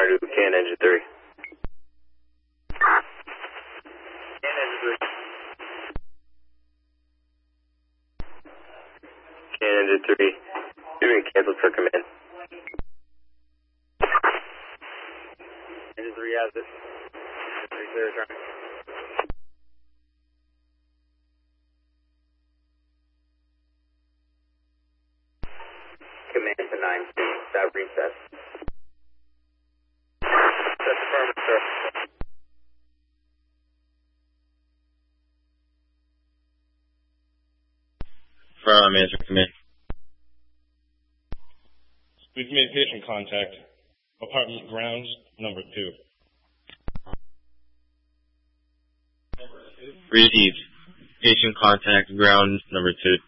to can engine 3. Can engine 3. Can engine 3. You're being canceled for command. Engine 3 has it. 3 clear, turn. Command to 9-2, that recess. That's affirmative, sir. Answer command. We've made patient contact. Apartment grounds, number 2. Received. Patient contact ground number 2.